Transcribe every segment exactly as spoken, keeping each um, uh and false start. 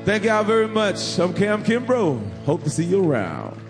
Thank y'all very much. I'm Cam Kimbrough. Hope to see you around.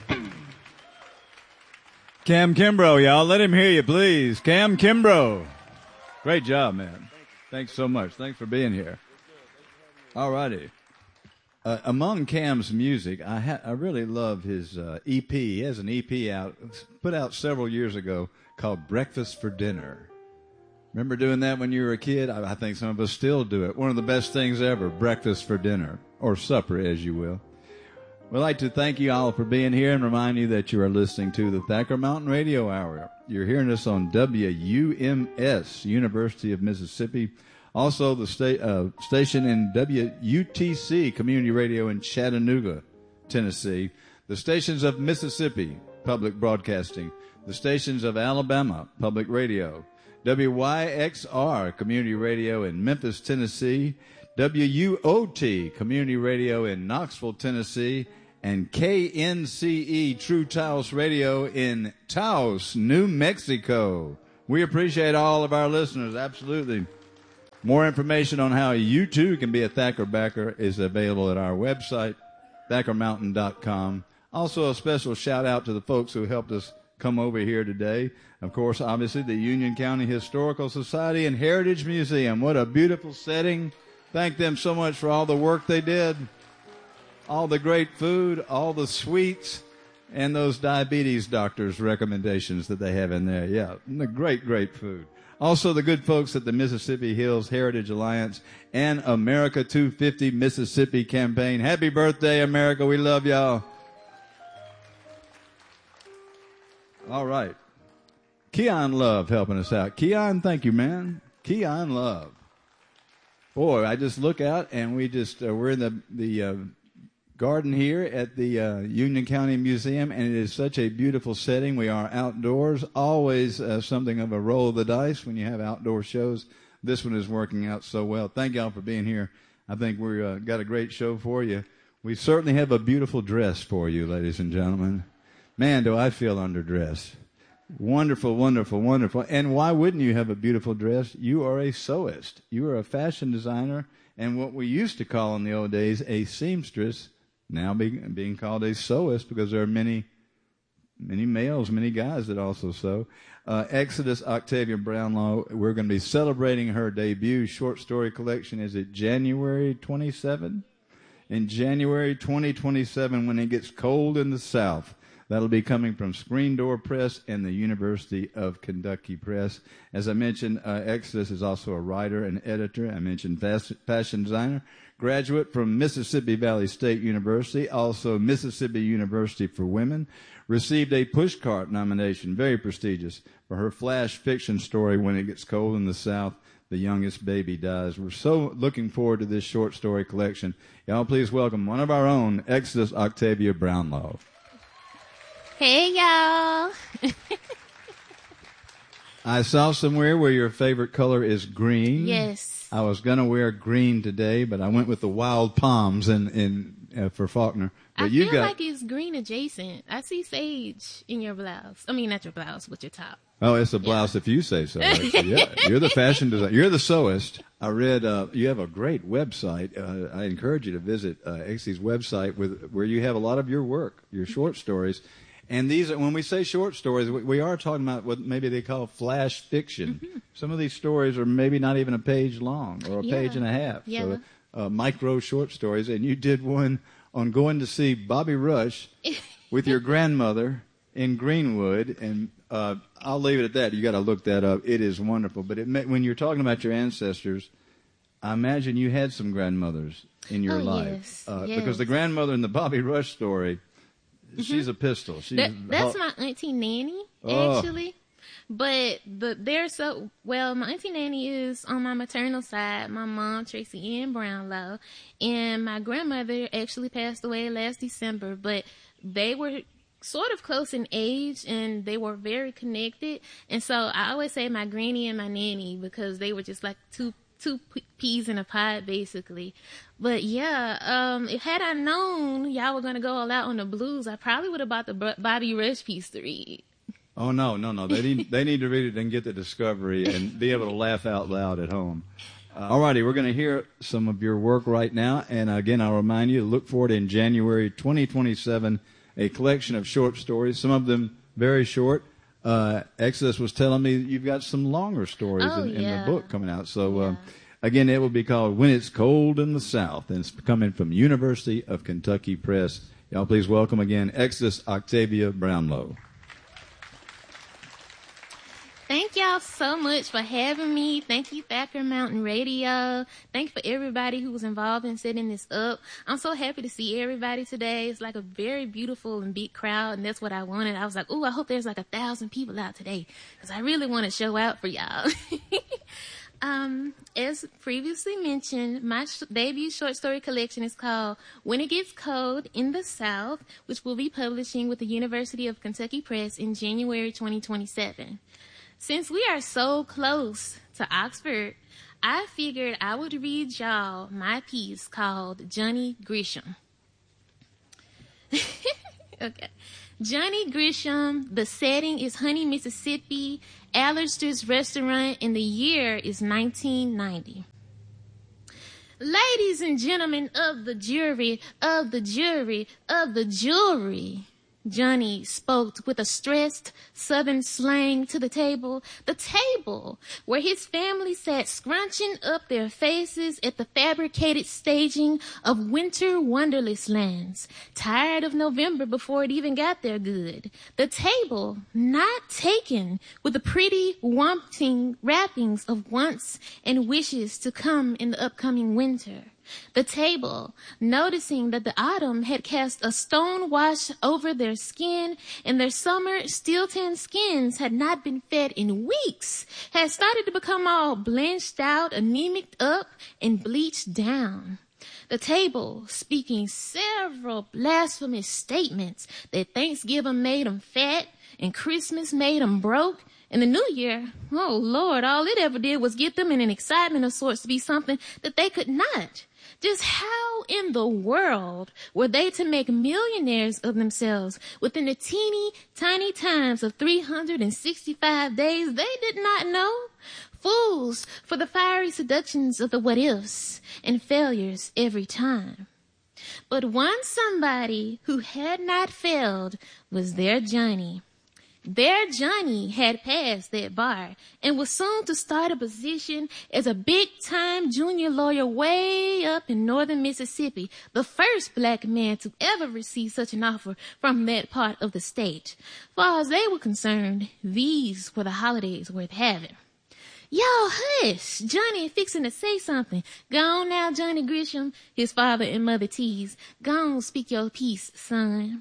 Cam Kimbrough, y'all. Let him hear you, please. Cam Kimbrough. Great job, man. Thanks so much. Thanks for being here. All righty. Uh, among Cam's music, I ha- I really love his uh, E P. He has an E P out, put out several years ago, called Breakfast for Dinner. Remember doing that when you were a kid? I, I think some of us still do it. One of the best things ever, breakfast for dinner, or supper, as you will. We'd like to thank you all for being here and remind you that you are listening to the Thacker Mountain Radio Hour. You're hearing us on W U M S, University of Mississippi. Also, the sta- uh, station in W U T C, Community Radio in Chattanooga, Tennessee. The stations of Mississippi, Public Broadcasting. The stations of Alabama, Public Radio. W Y X R, Community Radio in Memphis, Tennessee. W U O T, Community Radio in Knoxville, Tennessee. And K N C E, True Taos Radio in Taos, New Mexico. We appreciate all of our listeners, absolutely. More information on how you too can be a Thacker backer is available at our website, thacker mountain dot com. Also, a special shout out to the folks who helped us come over here today. Of course, obviously, the Union County Historical Society and Heritage Museum. What a beautiful setting. Thank them so much for all the work they did. All the great food, all the sweets, and those diabetes doctors' recommendations that they have in there. Yeah, the great, great food. Also, the good folks at the Mississippi Hills Heritage Alliance and America two fifty Mississippi campaign. Happy birthday, America. We love y'all. All right. Keon Love helping us out. Keon, thank you, man. Keon Love. Boy, I just look out and we just, uh, we're in the, the uh, garden here at the uh, Union County Museum, and it is such a beautiful setting. We are outdoors. Always uh, something of a roll of the dice when you have outdoor shows. This one is working out so well. Thank y'all for being here. I think we've uh, got a great show for you. We certainly have a beautiful dress for you, ladies and gentlemen. Man, do I feel underdressed. Wonderful, wonderful, wonderful. And why wouldn't you have a beautiful dress? You are a sewist. You are a fashion designer, and what we used to call in the old days a seamstress, now being, being called a sewist, because there are many, many males, many guys that also sew. Uh, Exodus Octavia Brownlaw, we're going to be celebrating her debut short story collection. Is it January twenty-seventh? In January twenty twenty-seven, when it gets cold in the South. That'll be coming from Screen Door Press and the University of Kentucky Press. As I mentioned, uh, Exodus is also a writer and editor. I mentioned fast, fashion designer, graduate from Mississippi Valley State University, also Mississippi University for Women. Received a Pushcart nomination, very prestigious, for her flash fiction story, When It Gets Cold in the South, The Youngest Baby Dies. We're so looking forward to this short story collection. Y'all please welcome one of our own, Exodus Octavia Brownlaw. Hey, y'all. I saw somewhere where your favorite color is green. Yes. I was going to wear green today, but I went with the wild palms in, in, uh, for Faulkner. But I you feel got, like it's green adjacent. I see sage in your blouse. I mean, not your blouse, but your top. Oh, it's a blouse yeah. if you say so. Yeah, you're the fashion designer. You're the sewist. I read uh, you have a great website. Uh, I encourage you to visit uh, Exy's website with, where you have a lot of your work, your short stories. And these are, when we say short stories, we, we are talking about what maybe they call flash fiction. Mm-hmm. Some of these stories are maybe not even a page long or a yeah. page and a half. Yeah. So, uh, micro short stories. And you did one on going to see Bobby Rush with your grandmother in Greenwood. And uh, I'll leave it at that. You got to look that up. It is wonderful. But it, when you're talking about your ancestors, I imagine you had some grandmothers in your oh, life. Yes. Uh, yes. Because the grandmother in the Bobby Rush story, Mm-hmm. she's a pistol. She's that, that's oh. my Auntie Nanny, oh. actually. But the they're so well. My Auntie Nanny is on my maternal side. My mom, Tracy Ann Brownlow, and my grandmother actually passed away last December. But they were sort of close in age, and they were very connected. And so I always say my granny and my nanny, because they were just like two two peas in a pod, basically. But yeah, um, if had I known y'all were gonna go all out on the blues, I probably would have bought the Bobby Rush piece to read. Oh no, no, no! They need they need to read it and get the discovery and be able to laugh out loud at home. All righty, we're going to hear some of your work right now. And again, I'll remind you to look for it in January twenty twenty-seven, a collection of short stories, some of them very short. Uh, Exodus was telling me you've got some longer stories Oh, in, in yeah. the book coming out. So, uh, Yeah. again, it will be called When It's Cold in the South, and it's coming from University of Kentucky Press. Y'all please welcome again Exodus Octavia Brownlow. Thank y'all so much for having me. Thank you, Thacker Mountain Radio. Thank you for everybody who was involved in setting this up. I'm so happy to see everybody today. It's like a very beautiful and big crowd, and that's what I wanted. I was like, ooh, I hope there's like a thousand people out today, because I really want to show out for y'all. Um, as previously mentioned, my sh- debut short story collection is called When It Gets Cold in the South, which will be publishing with the University of Kentucky Press in January twenty twenty-seven. Since we are so close to Oxford, I figured I would read y'all my piece called Johnny Grisham. Okay. Johnny Grisham, the setting is Honey, Mississippi, Allister's restaurant, and the year is nineteen ninety. Ladies and gentlemen of the jury, of the jury, of the jury, Johnny spoke with a stressed southern slang to the table, the table where his family sat scrunching up their faces at the fabricated staging of winter wonderless lands, tired of November before it even got there good. The table not taken with the pretty wanting wrappings of wants and wishes to come in the upcoming winter. The table, noticing that the autumn had cast a stone wash over their skin and their summer steel-tanned skins had not been fed in weeks, had started to become all blanched out, anemic up, and bleached down. The table, speaking several blasphemous statements that Thanksgiving made them fat and Christmas made them broke, and the New Year, oh Lord, all it ever did was get them in an excitement of sorts to be something that they could not. Just how in the world were they to make millionaires of themselves within the teeny tiny times of three hundred sixty-five days? They did not know. Fools for the fiery seductions of the what-ifs and failures every time. But one somebody who had not failed was their Johnny. Their Johnny had passed that bar and was soon to start a position as a big-time junior lawyer way up in northern Mississippi, the first black man to ever receive such an offer from that part of the state. Far as they were concerned, these were the holidays worth having. Yo, hush! Johnny fixing to say something. Go on now, Johnny Grisham, his father and mother teased. Go on, speak your piece, son.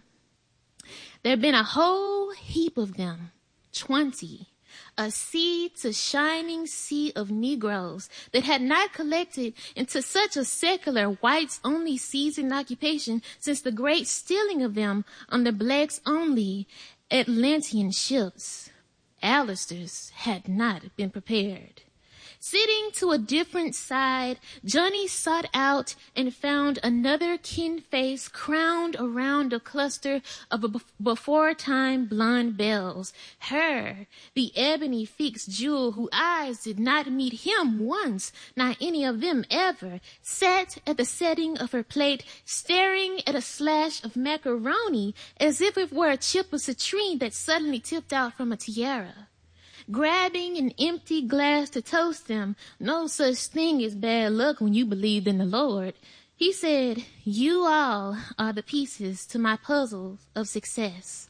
There'd been a whole heap of them, twenty, a sea to shining sea of Negroes that had not collected into such a secular whites-only seasoned occupation since the great stealing of them on the blacks-only Atlantean ships. Allister's had not been prepared. Sitting to a different side, Johnny sought out and found another kin face crowned around a cluster of a before-time blonde bells. Her, the ebony fixed jewel whose eyes did not meet him once, not any of them ever, sat at the setting of her plate, staring at a slash of macaroni as if it were a chip of citrine that suddenly tipped out from a tiara. Grabbing an empty glass to toast them, no such thing as bad luck when you believed in the Lord, he said, you all are the pieces to my puzzle of success.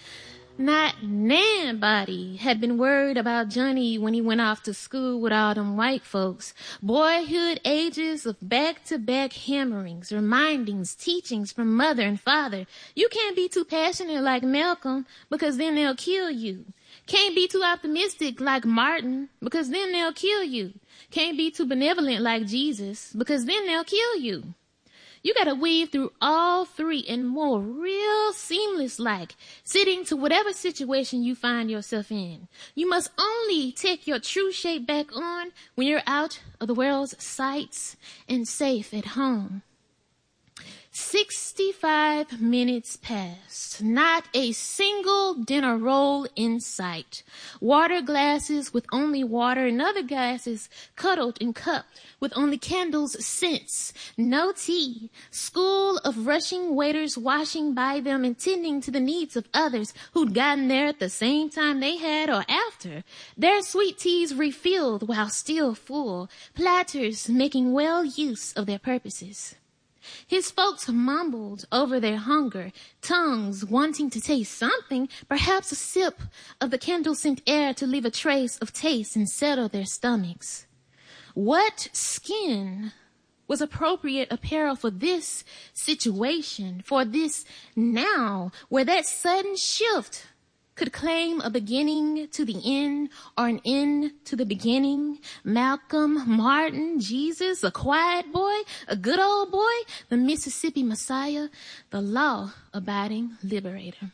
Not nobody had been worried about Johnny when he went off to school with all them white folks. Boyhood ages of back-to-back hammerings, remindings, teachings from mother and father. You can't be too passionate like Malcolm because then they'll kill you. Can't be too optimistic like Martin because then they'll kill you. Can't be too benevolent like Jesus because then they'll kill you. You gotta weave through all three and more real seamless like, sitting to whatever situation you find yourself in. You must only take your true shape back on when you're out of the world's sights and safe at home. Sixty forty-five minutes passed. Not a single dinner roll in sight. Water glasses with only water and other glasses cuddled and cupped with only candles' scents. No tea. School of rushing waiters washing by them and tending to the needs of others who'd gotten there at the same time they had or after. Their sweet teas refilled while still full. Platters making well use of their purposes. His folks mumbled over their hunger, tongues wanting to taste something, perhaps a sip of the candle-scent air to leave a trace of taste and settle their stomachs. What skin was appropriate apparel for this situation, for this now, where that sudden shift could claim a beginning to the end or an end to the beginning? Malcolm, Martin, Jesus, a quiet boy, a good old boy, the Mississippi Messiah, the law-abiding liberator.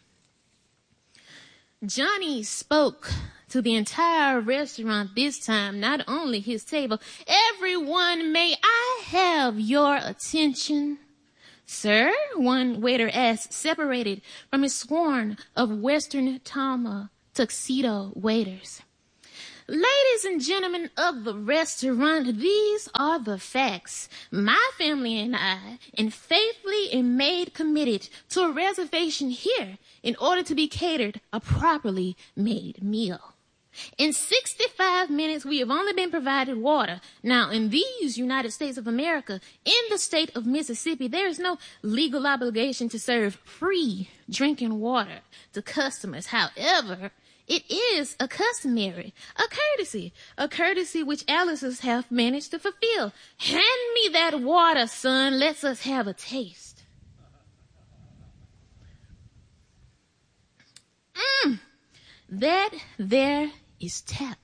Johnny spoke to the entire restaurant this time, not only his table. Everyone, may I have your attention? Sir, one waiter asked, separated from his swarm of Western Tama tuxedo waiters. Ladies and gentlemen of the restaurant, these are the facts. My family and I, and faithfully and made committed to a reservation here in order to be catered a properly made meal. In sixty-five minutes, we have only been provided water. Now, in these United States of America, in the state of Mississippi, there is no legal obligation to serve free drinking water to customers. However, it is a customary, a courtesy, a courtesy which Alice's have managed to fulfill. Hand me that water, son. Let's us have a taste. Mmm. That there is tap.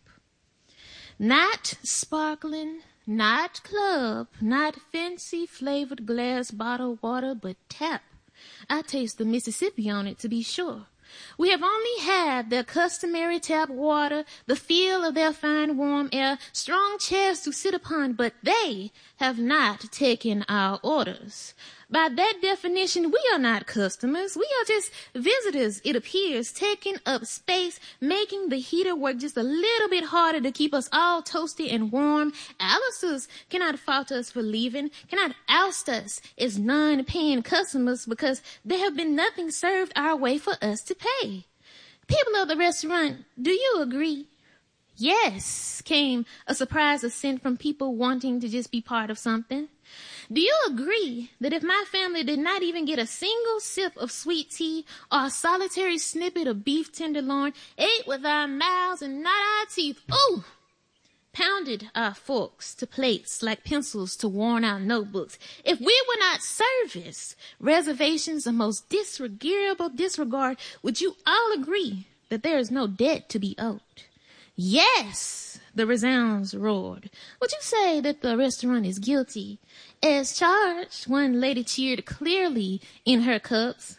Not sparkling, not club, not fancy flavored glass bottle water, but tap. I taste the Mississippi on it to be sure. We have only had their customary tap water, the feel of their fine warm air, strong chairs to sit upon, but they have not taken our orders. By that definition, we are not customers. We are just visitors, it appears, taking up space, making the heater work just a little bit harder to keep us all toasty and warm. Alice's cannot fault us for leaving, cannot oust us as non-paying customers because there have been nothing served our way for us to pay. People of the restaurant, do you agree? Yes, came a surprise assent from people wanting to just be part of something. Do you agree that if my family did not even get a single sip of sweet tea or a solitary snippet of beef tenderloin, ate with our mouths and not our teeth, ooh, pounded our forks to plates like pencils to worn-out notebooks, if we were not serviced reservations of most disregardable disregard, would you all agree that there is no debt to be owed? Yes, the resounds roared. Would you say that the restaurant is guilty as charged? One lady cheered clearly in her cups.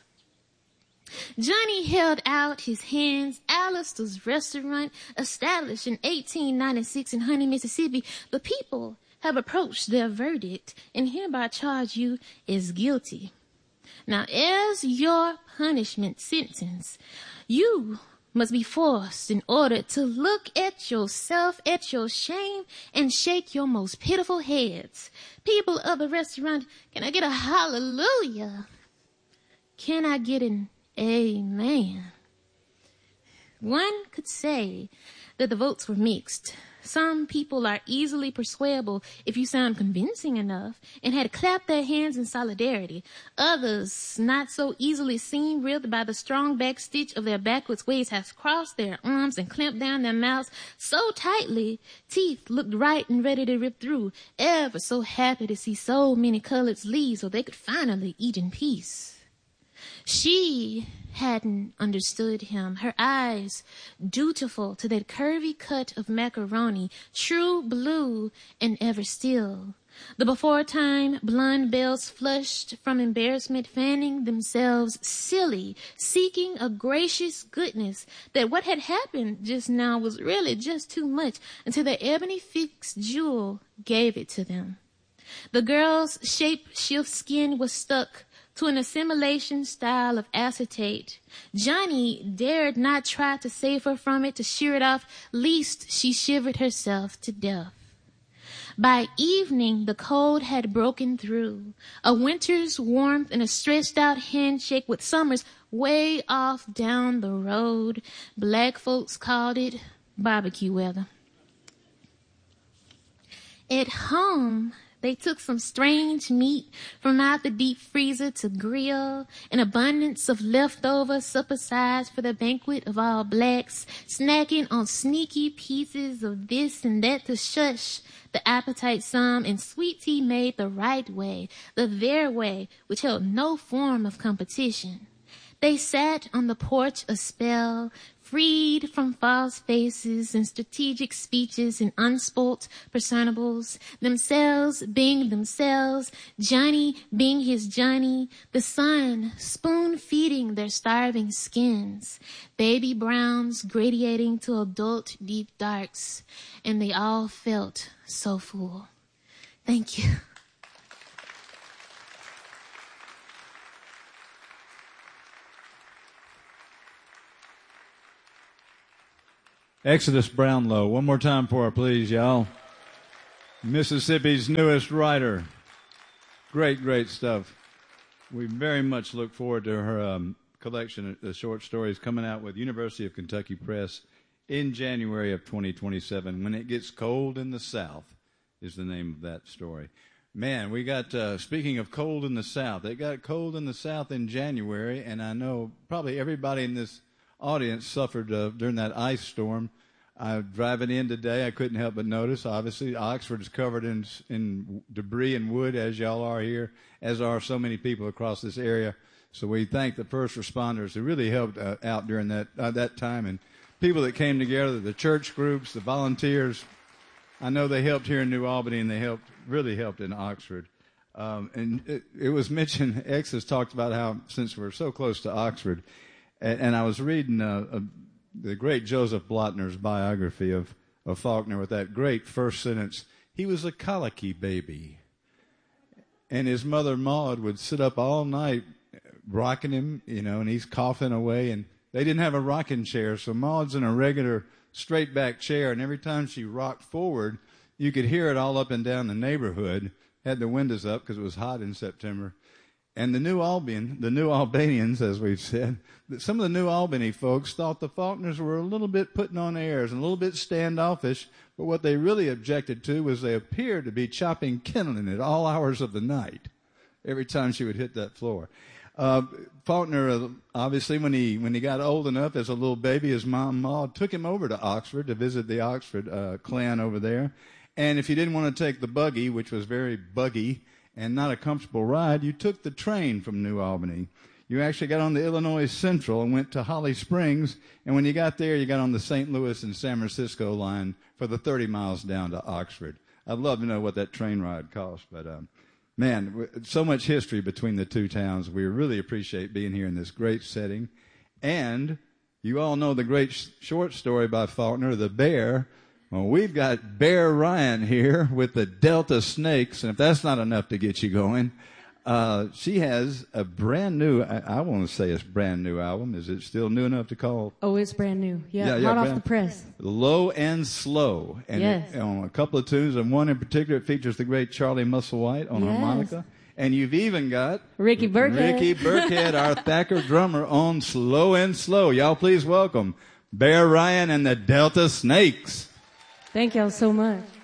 Johnny held out his hands. Alice's restaurant, established in eighteen ninety-six in Honey, Mississippi. The people have approached their verdict and hereby charge you as guilty. Now, as your punishment sentence, you must be forced in order to look at yourself, at your shame, and shake your most pitiful heads. People of the restaurant, can I get a hallelujah? Can I get an amen? One could say that the votes were mixed. Some people are easily persuadable if you sound convincing enough and had clapped their hands in solidarity. Others, not so easily seen, writhed by the strong back stitch of their backwards ways, have crossed their arms and clamped down their mouths so tightly, teeth looked right and ready to rip through, ever so happy to see so many coloreds leave so they could finally eat in peace. She hadn't understood him. Her eyes, dutiful to that curvy cut of macaroni, true blue and ever still. The before-time blonde bells flushed from embarrassment, fanning themselves silly, seeking a gracious goodness that what had happened just now was really just too much until the ebony fixed jewel gave it to them. The girl's shape-shift skin was stuck to an assimilation style of acetate. Johnny dared not try to save her from it, to shear it off, lest she shivered herself to death. By evening, the cold had broken through, a winter's warmth and a stretched-out handshake with summers way off down the road. Black folks called it barbecue weather. At home, they took some strange meat from out the deep freezer to grill, an abundance of leftovers supersized for the banquet of all blacks, snacking on sneaky pieces of this and that to shush the appetite some, and sweet tea made the right way, the their way, which held no form of competition. They sat on the porch a spell, freed from false faces and strategic speeches and unspoilt personables, themselves being themselves, Johnny being his Johnny, the sun spoon-feeding their starving skins, baby browns gradiating to adult deep darks, and they all felt so full. Thank you. Exodus Brownlow. One more time for her, please, y'all. Mississippi's newest writer. Great, great stuff. We very much look forward to her um, collection of short stories coming out with University of Kentucky Press in January of twenty twenty-seven. When It Gets Cold in the South is the name of that story. Man, we got, uh, speaking of cold in the South, it got cold in the South in January, and I know probably everybody in this audience suffered uh, during that ice storm. Uh, driving in today, I couldn't help but notice, obviously, Oxford is covered in in debris and wood, as y'all are here, as are so many people across this area. So we thank the first responders who really helped uh, out during that uh, that time, and people that came together, the church groups, the volunteers. I know they helped here in New Albany, and they helped really helped in Oxford. Um, and it, it was mentioned, X has talked about how, since we're so close to Oxford, and I was reading uh, uh, the great Joseph Blotner's biography of, of Faulkner with that great first sentence. He was a colicky baby. And his mother, Maud, would sit up all night rocking him, you know, and he's coughing away. And they didn't have a rocking chair, so Maud's in a regular straight-back chair. And every time she rocked forward, you could hear it all up and down the neighborhood. Had the windows up because it was hot in September. And the New Albion, the New Albanians, as we've said, some of the New Albany folks thought the Faulkners were a little bit putting on airs and a little bit standoffish, but what they really objected to was they appeared to be chopping kindling at all hours of the night every time she would hit that floor. Uh, Faulkner, uh, obviously, when he when he got old enough as a little baby, his mom, Maud, took him over to Oxford to visit the Oxford uh, clan over there. And if you didn't want to take the buggy, which was very buggy, and not a comfortable ride, you took the train from New Albany. You actually got on the Illinois Central and went to Holly Springs, and when you got there, you got on the Saint Louis and San Francisco line for the thirty miles down to Oxford. I'd love to know what that train ride cost, but um, man, so much history between the two towns. We really appreciate being here in this great setting. And you all know the great sh- short story by Faulkner, The Bear. Well, we've got Bear Ryan here with the Delta Snakes, and if that's not enough to get you going, uh, she has a brand new, I, I want to say it's brand new album. Is it still new enough to call? Oh, it's brand new. Yeah, yeah, yeah hot brand, off the press. Low and Slow. And yes. it, on a couple of tunes, and one in particular, it features the great Charlie Musselwhite on yes. harmonica. And you've even got Ricky Burkhead. Ricky Burkhead, our Thacker drummer, on Slow and Slow. Y'all please welcome Bear Ryan and the Delta Snakes. Thank y'all so much.